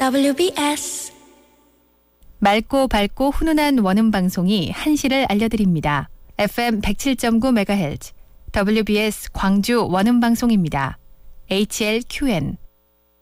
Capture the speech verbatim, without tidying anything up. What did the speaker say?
더블유비에스 맑고 밝고 훈훈한 원음 방송이 한시를 알려드립니다. 에프엠 백칠 점 구 메가헤르츠 더블유비에스 광주 원음 방송입니다. 에이치엘큐엔